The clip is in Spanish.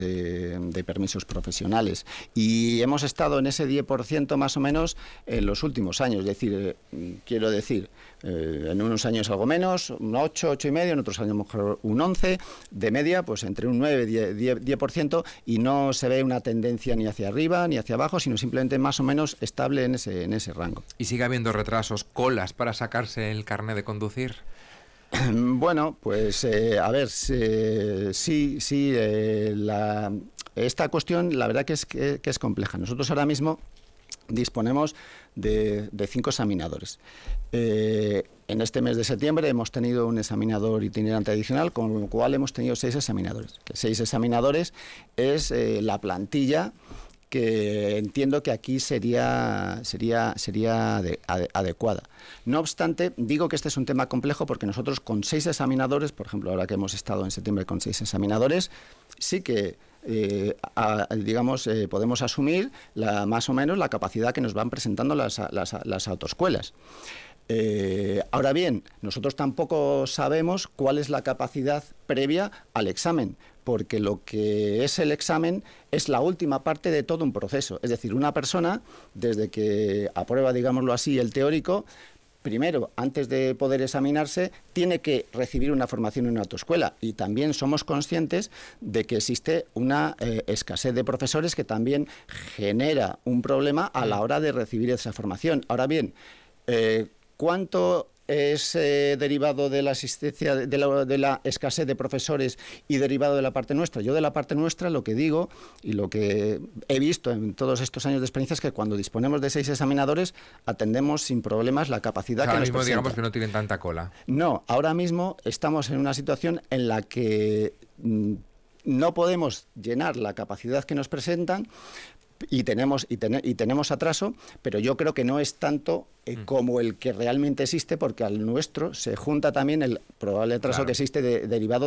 de permisos profesionales, y hemos estado en ese 10% más o menos en los últimos años. Es decir, quiero decir, en unos años algo menos, un 8, 8,5, en otros años mejor un 11, de media pues entre un 9 y 10%, y no se ve una tendencia ni hacia arriba ni hacia abajo, sino simplemente más o menos estable en ese rango. ¿Y sigue habiendo retrasos, colas para sacarse el carnet de conducir? Bueno, pues a ver, sí, esta cuestión la verdad que es compleja. Nosotros ahora mismo disponemos de 5 examinadores. En este mes de septiembre hemos tenido un examinador itinerante adicional, con lo cual hemos tenido 6 examinadores. 6 examinadores es la plantilla que entiendo que aquí sería adecuada. No obstante, digo que este es un tema complejo porque nosotros con 6 examinadores, por ejemplo, ahora que hemos estado en septiembre con 6 examinadores, sí que podemos asumir más o menos la capacidad que nos van presentando las autoescuelas. Ahora bien, nosotros tampoco sabemos cuál es la capacidad previa al examen, porque lo que es el examen es la última parte de todo un proceso. Es decir, una persona, desde que aprueba, digámoslo así, el teórico, primero, antes de poder examinarse, tiene que recibir una formación en una autoescuela. Y también somos conscientes de que existe una escasez de profesores que también genera un problema a la hora de recibir esa formación. Ahora bien, ¿cuánto es derivado de la existencia de la escasez de profesores y derivado de la parte nuestra? Yo de la parte nuestra lo que digo y lo que he visto en todos estos años de experiencia es que cuando disponemos de 6 examinadores atendemos sin problemas la capacidad que nos presenta. Ahora mismo digamos que no tienen tanta cola. No, ahora mismo estamos en una situación en la que no podemos llenar la capacidad que nos presentan, y tenemos atraso, pero yo creo que no es tanto como el que realmente existe, porque al nuestro se junta también el probable atraso que existe derivado